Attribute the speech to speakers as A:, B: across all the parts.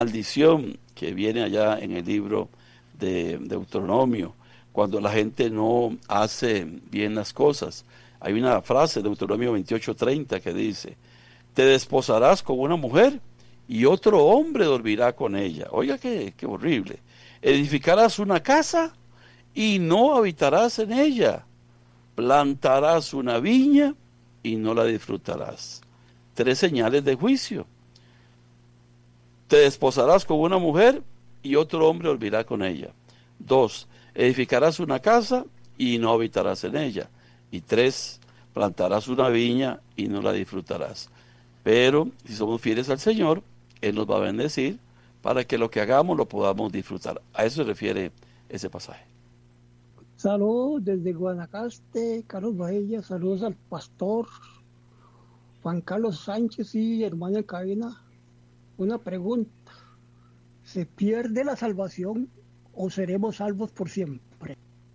A: maldición que viene allá en el libro de Deuteronomio, cuando la gente no hace bien las cosas. Hay una frase de Deuteronomio 28:30 que dice, te desposarás con una mujer y otro hombre dormirá con ella. Oiga, qué horrible. Edificarás una casa y no habitarás en ella. Plantarás una viña y no la disfrutarás. Tres señales de juicio. Te desposarás con una mujer y otro hombre dormirá con ella. Dos, edificarás una casa y no habitarás en ella. Y tres, plantarás una viña y no la disfrutarás. Pero si somos fieles al Señor, Él nos va a bendecir para que lo que hagamos lo podamos disfrutar. A eso se refiere ese pasaje.
B: Saludos desde Guanacaste, Carlos Bahía, saludos al pastor Juan Carlos Sánchez y hermana en cabina. Una pregunta, ¿se pierde la salvación o seremos salvos por siempre?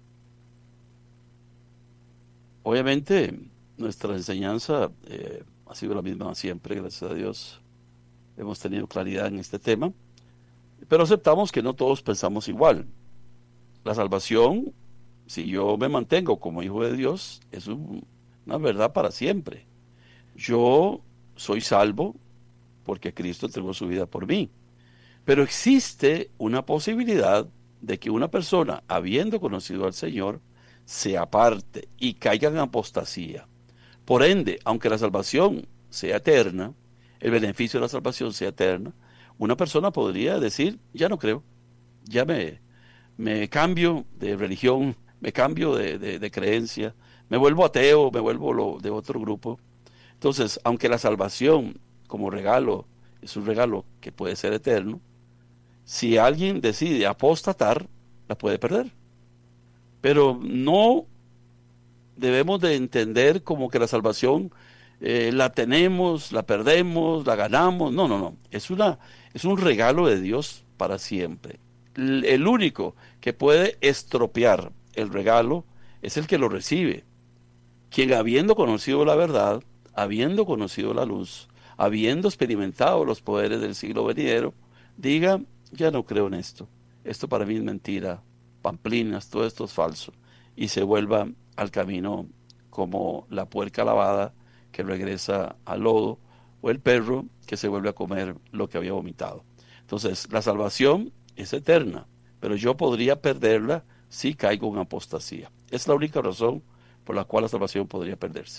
A: Obviamente, nuestra enseñanza ha sido la misma siempre, gracias a Dios. Hemos tenido claridad en este tema, pero aceptamos que no todos pensamos igual. La salvación, si yo me mantengo como hijo de Dios, es una verdad para siempre. Yo soy salvo porque Cristo entregó su vida por mí. Pero existe una posibilidad de que una persona, habiendo conocido al Señor, se aparte y caiga en apostasía. Por ende, aunque la salvación sea eterna, el beneficio de la salvación sea eterna, una persona podría decir, ya no creo, ya me cambio de religión, me cambio de creencia, me vuelvo ateo, me vuelvo de otro grupo. Entonces, aunque la salvación como regalo es un regalo que puede ser eterno, si alguien decide apostatar, la puede perder. Pero no debemos de entender como que la salvación la tenemos, la perdemos, la ganamos. No, no, no. Es un regalo de Dios para siempre. El único que puede estropear el regalo es el que lo recibe. Quien habiendo conocido la verdad, habiendo conocido la luz, habiendo experimentado los poderes del siglo venidero, diga, ya no creo en esto. Esto para mí es mentira, pamplinas, todo esto es falso. Y se vuelva al camino como la puerca lavada que regresa al lodo o el perro que se vuelve a comer lo que había vomitado. Entonces, la salvación es eterna, pero yo podría perderla si caigo en apostasía. Es la única razón por la cual la salvación podría perderse.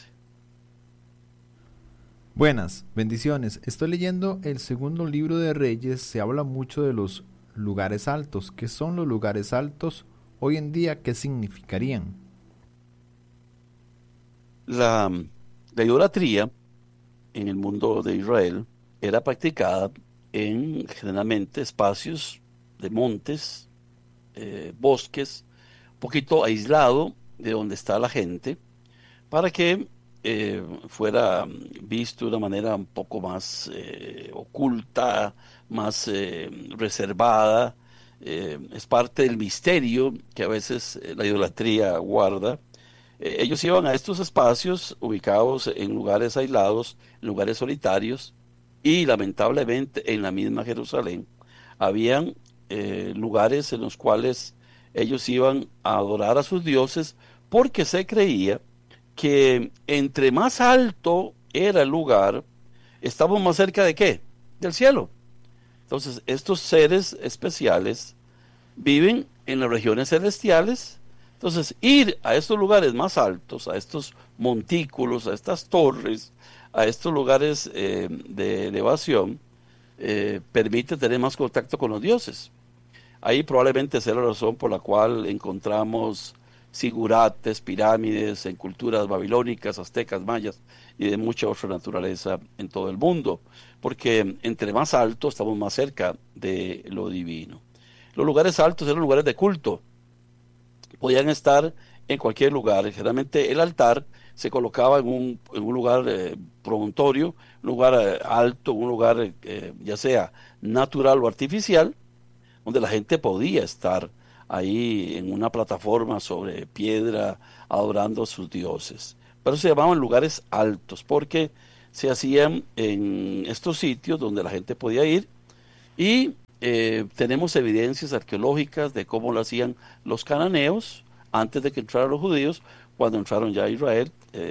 C: Buenas, bendiciones. Estoy leyendo el segundo libro de Reyes. Se habla mucho de los lugares altos. ¿Qué son los lugares altos hoy en día? ¿Qué significarían?
A: La idolatría en el mundo de Israel era practicada en generalmente espacios de montes, bosques, un poquito aislado de donde está la gente, para que fuera visto de una manera un poco más oculta, más reservada. Es parte del misterio que a veces la idolatría guarda. Ellos iban a estos espacios ubicados en lugares aislados, en lugares solitarios, y lamentablemente en la misma Jerusalén habían lugares en los cuales ellos iban a adorar a sus dioses porque se creía que entre más alto era el lugar, estamos más cerca de ¿qué? Del cielo. Entonces, estos seres especiales viven en las regiones celestiales. Entonces, ir a estos lugares más altos, a estos montículos, a estas torres, a estos lugares de elevación, permite tener más contacto con los dioses. Ahí probablemente sea la razón por la cual encontramos zigurates, pirámides en culturas babilónicas, aztecas, mayas y de mucha otra naturaleza en todo el mundo, porque entre más alto estamos más cerca de lo divino. Los lugares altos eran lugares de culto, podían estar en cualquier lugar. Generalmente el altar se colocaba en un lugar promontorio, un lugar alto, un lugar ya sea natural o artificial, donde la gente podía estar ahí en una plataforma sobre piedra adorando a sus dioses. Pero se llamaban lugares altos porque se hacían en estos sitios donde la gente podía ir Y tenemos evidencias arqueológicas de cómo lo hacían los cananeos antes de que entraran los judíos. Cuando entraron ya a Israel,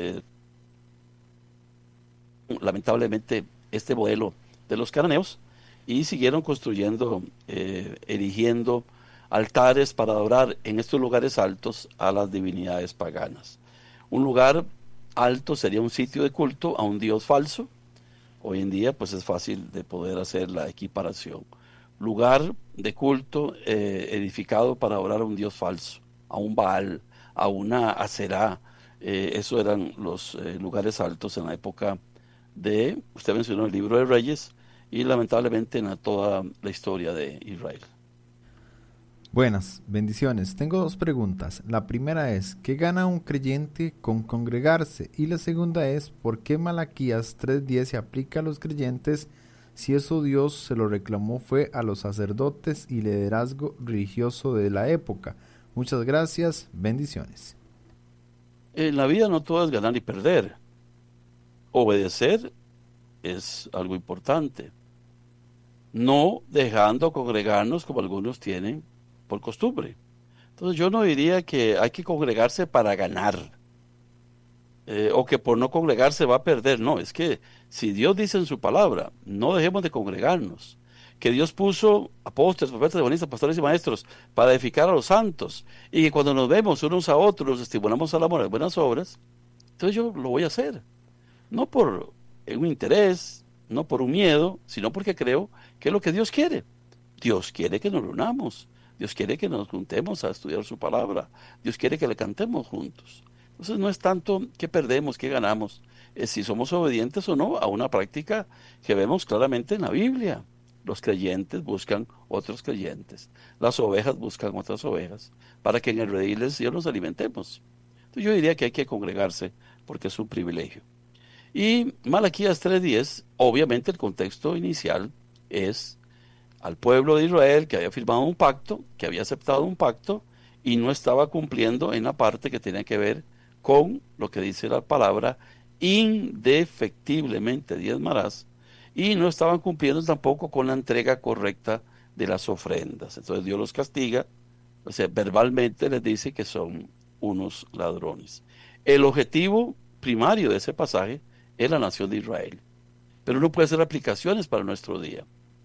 A: lamentablemente este modelo de los cananeos, y siguieron construyendo, erigiendo altares para adorar en estos lugares altos a las divinidades paganas. Un lugar alto sería un sitio de culto a un dios falso. Hoy en día pues es fácil de poder hacer la equiparación. Lugar de culto edificado para adorar a un dios falso, a un Baal, a una Aserá. Eso eran los lugares altos en la época de, usted mencionó el libro de Reyes, y lamentablemente en toda la historia de Israel.
C: Buenas, bendiciones. Tengo dos preguntas. La primera es, ¿qué gana un creyente con congregarse? Y la segunda es, ¿por qué Malaquías 3:10 se aplica a los creyentes si eso Dios se lo reclamó fue a los sacerdotes y liderazgo religioso de la época? Muchas gracias, bendiciones.
A: En la vida no todo es ganar y perder. Obedecer es algo importante. No dejando congregarnos como algunos tienen por costumbre. Entonces yo no diría que hay que congregarse para ganar, o que por no congregarse va a perder. No, es que si Dios dice en su palabra, no dejemos de congregarnos, que Dios puso apóstoles, profetas, evangelistas, pastores y maestros para edificar a los santos, y que cuando nos vemos unos a otros, nos estimulamos al amor, a las buenas obras. Entonces yo lo voy a hacer, no por un interés, no por un miedo, sino porque creo que es lo que Dios quiere. Dios quiere que nos reunamos, Dios quiere que nos juntemos a estudiar su palabra, Dios quiere que le cantemos juntos. Entonces no es tanto que perdemos, que ganamos, es si somos obedientes o no a una práctica que vemos claramente en la Biblia. Los creyentes buscan otros creyentes, las ovejas buscan otras ovejas, para que en el redil del Señor nos alimentemos. Entonces yo diría que hay que congregarse porque es un privilegio. Y Malaquías 3:10, obviamente el contexto inicial es al pueblo de Israel que había firmado un pacto, que había aceptado un pacto y no estaba cumpliendo en la parte que tenía que ver con lo que dice la palabra, indefectiblemente diezmarás, y no estaban cumpliendo tampoco con la entrega correcta de las ofrendas. Entonces Dios los castiga, o sea, verbalmente les dice que son unos ladrones. El objetivo primario de ese pasaje es la nación de Israel, pero no puede hacer aplicaciones para nuestro día.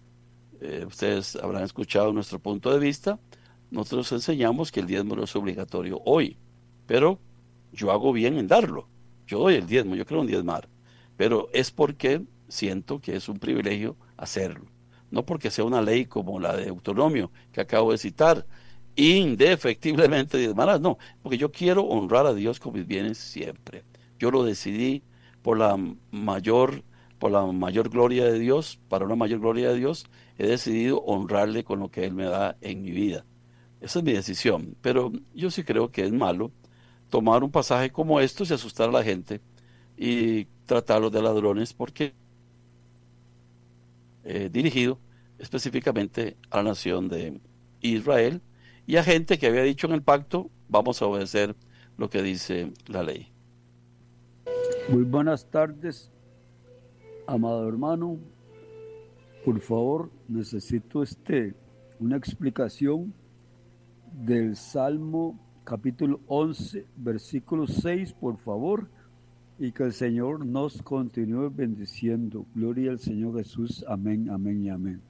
A: Ustedes habrán escuchado nuestro punto de vista. Nosotros enseñamos que el diezmo no es obligatorio hoy, pero yo hago bien en darlo. Yo doy el diezmo, yo creo en diezmar, pero es porque siento que es un privilegio hacerlo, no porque sea una ley como la de Deuteronomio que acabo de citar, indefectiblemente diezmarás, no, porque yo quiero honrar a Dios con mis bienes siempre. Yo lo decidí por la mayor gloria de Dios, para una mayor gloria de Dios, he decidido honrarle con lo que Él me da en mi vida. Esa es mi decisión, pero yo sí creo que es malo tomar un pasaje como estos y asustar a la gente y tratarlos de ladrones, porque dirigido específicamente a la nación de Israel y a gente que había dicho en el pacto, vamos a obedecer lo que dice la ley.
D: Muy buenas tardes, amado hermano. Por favor, necesito una explicación del Salmo capítulo 11, versículo 6, por favor, y que el Señor nos continúe bendiciendo. Gloria al Señor Jesús. Amén, amén y amén.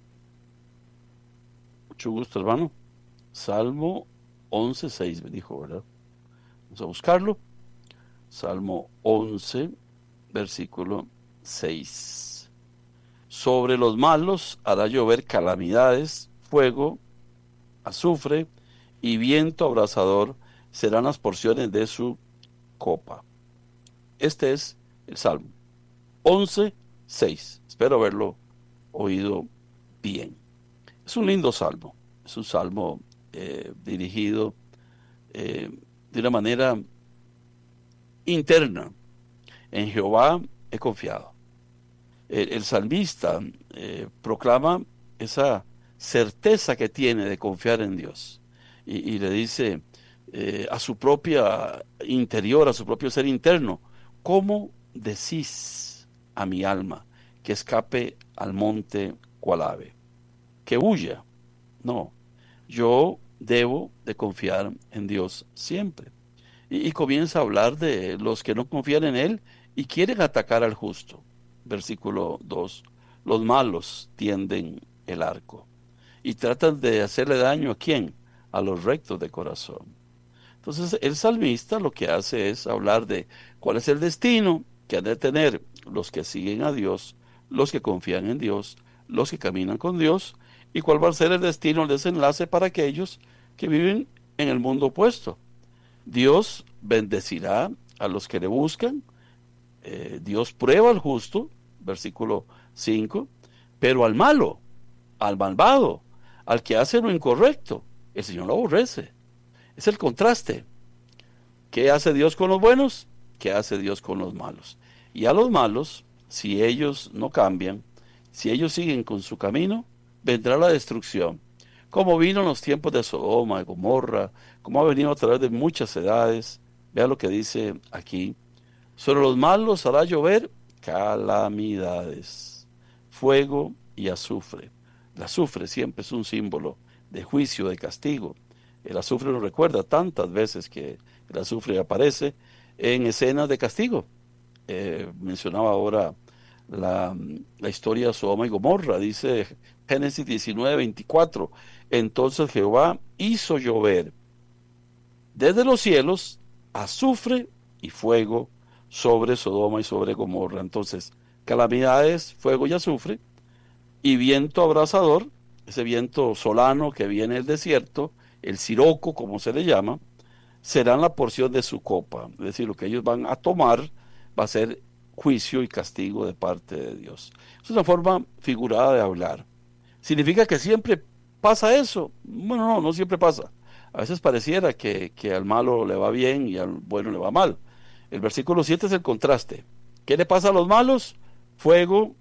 A: Mucho gusto, hermano. Salmo 11, 6, me dijo, ¿verdad? Vamos a buscarlo. Salmo 11, versículo 6. Sobre los malos hará llover calamidades, fuego, azufre y viento abrasador serán las porciones de su copa. Este es el Salmo 11, 6. Espero haberlo oído bien. Es un lindo salmo. Es un salmo dirigido de una manera interna. En Jehová he confiado. El salmista proclama esa certeza que tiene de confiar en Dios y le dice a su propia interior, a su propio ser interno: ¿cómo decís a mi alma que escape al monte cual ave? que huya. No, yo debo de confiar en Dios siempre. Y comienza a hablar de los que no confían en Él y quieren atacar al justo. Versículo 2. Los malos tienden el arco y tratan de hacerle daño ¿a quién? A los rectos de corazón. Entonces el salmista lo que hace es hablar de cuál es el destino que han de tener los que siguen a Dios, los que confían en Dios, los que caminan con Dios, y cuál va a ser el destino, el desenlace para aquellos que viven en el mundo opuesto. Dios bendecirá a los que le buscan, Dios prueba al justo, versículo 5, pero al malo, al malvado, al que hace lo incorrecto, el Señor lo aborrece. Es el contraste. ¿Qué hace Dios con los buenos? ¿Qué hace Dios con los malos? Y a los malos, si ellos no cambian, si ellos siguen con su camino, vendrá la destrucción. Como vino en los tiempos de Sodoma, de Gomorra, como ha venido a través de muchas edades. Vea lo que dice aquí. Sobre los malos hará llover calamidades, fuego y azufre. El azufre siempre es un símbolo de juicio, de castigo. El azufre nos recuerda tantas veces que el azufre aparece en escenas de castigo. Mencionaba ahora la historia de Sodoma y Gomorra, dice Génesis 19:24. Entonces Jehová hizo llover desde los cielos azufre y fuego sobre Sodoma y sobre Gomorra. Entonces, calamidades, fuego y azufre, y viento abrasador, ese viento solano que viene del desierto, el siroco, como se le llama, serán la porción de su copa. Es decir, lo que ellos van a tomar va a ser juicio y castigo de parte de Dios. Es una forma figurada de hablar. ¿Significa que siempre pasa eso? Bueno, no, no siempre pasa. A veces pareciera que al malo le va bien y al bueno le va mal. El versículo 7 es el contraste. ¿Qué le pasa a los malos? Fuego,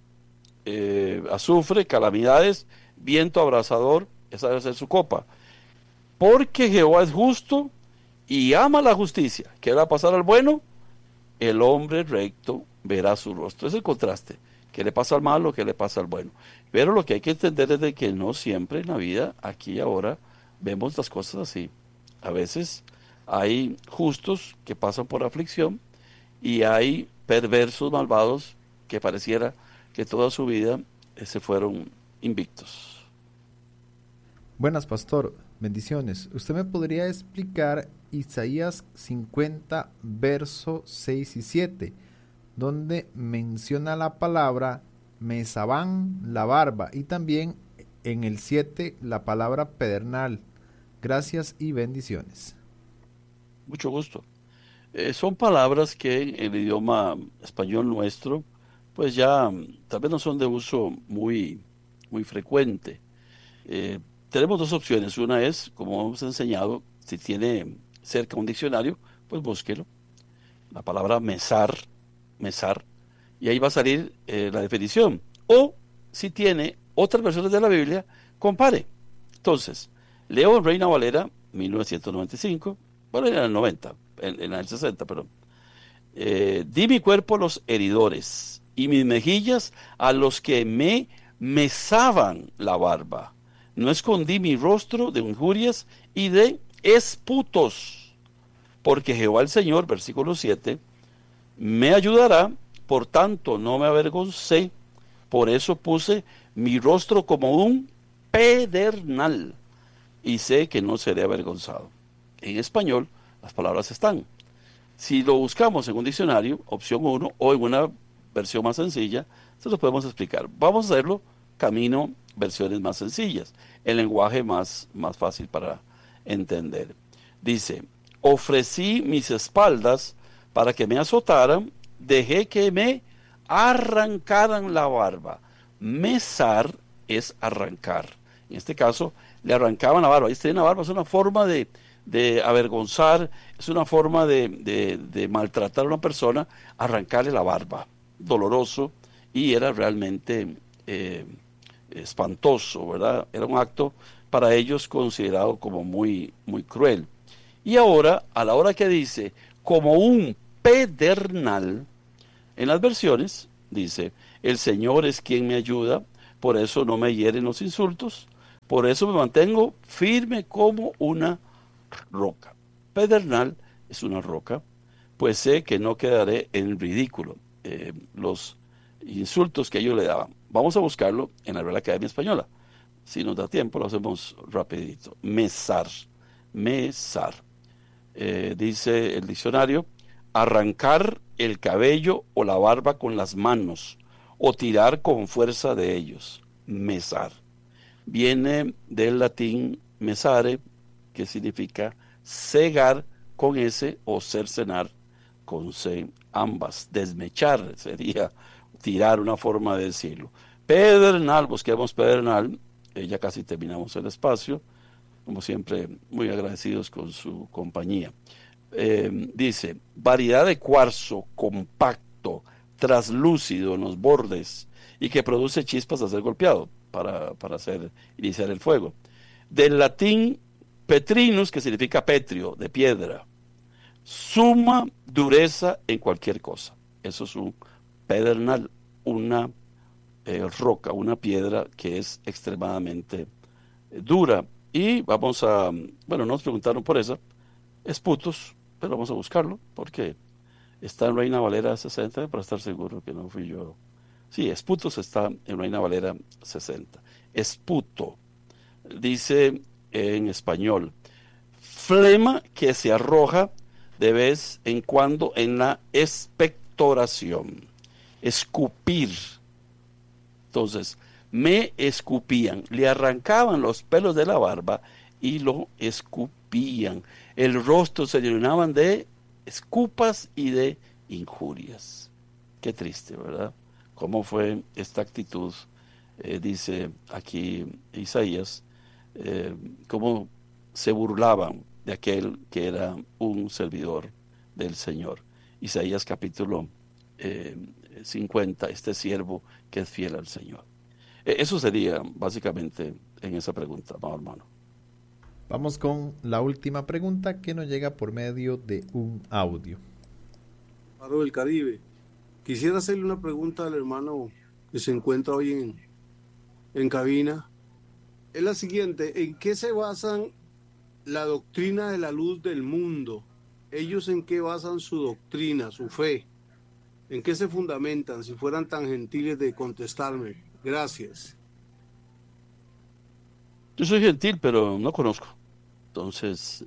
A: azufre, calamidades, viento abrasador, esa debe ser su copa. Porque Jehová es justo y ama la justicia. ¿Qué le va a pasar al bueno? El hombre recto verá su rostro. Es el contraste. ¿Qué le pasa al malo? ¿Qué le pasa al bueno? Pero lo que hay que entender es de que no siempre en la vida, aquí y ahora, vemos las cosas así. A veces hay justos que pasan por aflicción y hay perversos, malvados, que pareciera que toda su vida se fueron invictos.
C: Buenas, pastor. Bendiciones. ¿Usted me podría explicar Isaías 50, versos 6 y 7, donde menciona la palabra mesabán, la barba, y también en el 7 la palabra pedernal? Gracias y bendiciones.
A: Mucho gusto. Son palabras que en el idioma español nuestro, pues ya tal vez no son de uso muy frecuente. Tenemos dos opciones. Una es, como hemos enseñado, si tiene cerca un diccionario, pues búsquelo. La palabra mesar, y ahí va a salir la definición. O si tiene otras versiones de la Biblia, compare. Entonces, leo en Reina Valera 1995, bueno, en el 90, en el 60, perdón. Di mi cuerpo a los heridores y mis mejillas a los que me mesaban la barba. No escondí mi rostro de injurias y de esputos, porque Jehová el Señor, versículo 7, me ayudará, por tanto no me avergoncé, por eso puse mi rostro como un pedernal, y sé que no seré avergonzado. En español, las palabras están. Si lo buscamos en un diccionario, opción 1, o en una versión más sencilla, se lo podemos explicar. Vamos a hacerlo camino versiones más sencillas, el lenguaje más fácil para entender. Dice, ofrecí mis espaldas para que me azotaran, dejé que me arrancaran la barba. Mesar es arrancar. En este caso, le arrancaban la barba. Ahí la barba es una forma de avergonzar, es una forma de maltratar a una persona, arrancarle la barba. Doloroso, y era realmente espantoso, ¿verdad? Era un acto para ellos considerado como muy cruel. Y ahora, a la hora que dice, como un pedernal, en las versiones dice, el Señor es quien me ayuda, por eso no me hieren los insultos, Por eso me mantengo firme como una roca. Pedernal es una roca, pues sé que no quedaré en ridículo. Los insultos que ellos le daban. Vamos a buscarlo en la Real Academia Española. Si nos da tiempo, lo hacemos rapidito. Mesar. Dice el diccionario, arrancar el cabello o la barba con las manos o tirar con fuerza de ellos. Mesar. Viene del latín mesare, que significa cegar con S o cercenar con C, ambas. Desmechar sería tirar, una forma de decirlo. Pedernal, busquemos Pedernal, ya casi terminamos el espacio, como siempre muy agradecidos con su compañía. Dice, variedad de cuarzo compacto, traslúcido en los bordes y que produce chispas al ser golpeado para iniciar el fuego. Del latín petrinus, que significa petrio, de piedra. Suma dureza en cualquier cosa. Eso es un pedernal, una roca, una piedra que es extremadamente dura. Y vamos a, bueno, nos preguntaron por esa, esputos, pero vamos a buscarlo porque está en Reina Valera 60, para estar seguro que no fui yo. Sí, esputos está en Reina Valera 60. Esputo, dice en español, flema que se arroja de vez en cuando en la expectoración. Escupir. Entonces, me escupían, le arrancaban los pelos de la barba y lo escupían. El rostro se llenaban de escupas y de injurias. Qué triste, ¿verdad? ¿Cómo fue esta actitud? Dice aquí Isaías, cómo se burlaban de aquel que era un servidor del Señor. Isaías capítulo 50, este siervo que es fiel al Señor. Eso sería básicamente en esa pregunta, amado hermano.
C: Vamos con la última pregunta que nos llega por medio de un audio.
E: Paro del Caribe. Quisiera hacerle una pregunta al hermano que se encuentra hoy en cabina. Es la siguiente: ¿en qué se basan la doctrina de la luz del mundo? ¿Ellos en qué basan su doctrina, su fe? ¿En qué se fundamentan? Si fueran tan gentiles de contestarme. Gracias.
A: Yo soy gentil, pero no conozco. Entonces,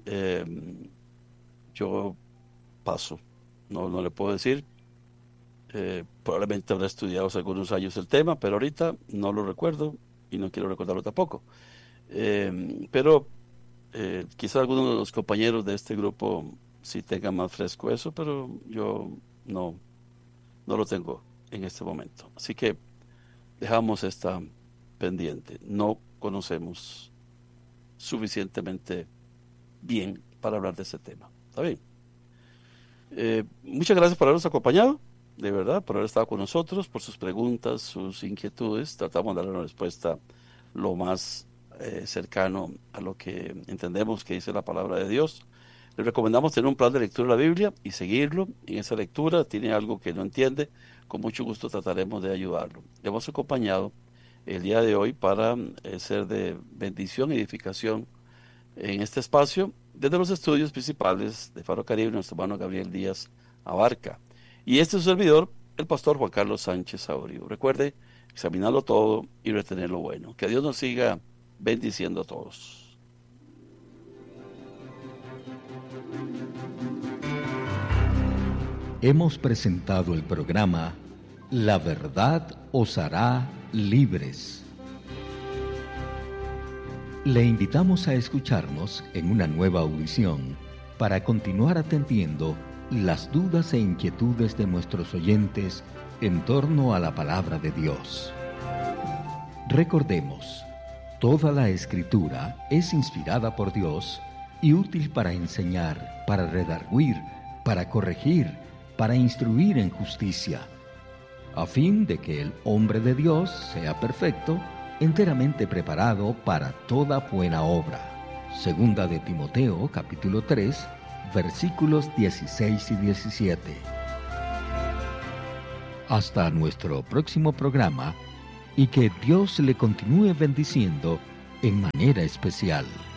A: yo paso. No le puedo decir. Probablemente habrá estudiado hace algunos años el tema, pero ahorita no lo recuerdo y no quiero recordarlo tampoco. Pero quizá algunos de los compañeros de este grupo sí tengan más fresco eso, pero yo no lo tengo en este momento. Así que dejamos esta pendiente. No conocemos suficientemente bien para hablar de ese tema. ¿Está bien? Muchas gracias por habernos acompañado, de verdad, por haber estado con nosotros, por sus preguntas, sus inquietudes. Tratamos de darle una respuesta lo más cercano a lo que entendemos que dice la palabra de Dios. Les recomendamos tener un plan de lectura de la Biblia y seguirlo. En esa lectura tiene algo que no entiende, con mucho gusto trataremos de ayudarlo. Le hemos acompañado el día de hoy para ser de bendición y edificación en este espacio desde los estudios principales de Faro Caribe, nuestro hermano Gabriel Díaz Abarca. Y este es su servidor, el pastor Juan Carlos Sánchez Saurio. Recuerde examinarlo todo y retener lo bueno. Que Dios nos siga bendiciendo a todos.
F: Hemos presentado el programa La Verdad os hará libres. Le invitamos a escucharnos en una nueva audición para continuar atendiendo las dudas e inquietudes de nuestros oyentes en torno a la palabra de Dios. Recordemos, toda la Escritura es inspirada por Dios y útil para enseñar, para redarguir, para corregir, para instruir en justicia, a fin de que el hombre de Dios sea perfecto, enteramente preparado para toda buena obra. Segunda de Timoteo, capítulo 3, versículos 16 y 17. Hasta nuestro próximo programa, y que Dios le continúe bendiciendo en manera especial.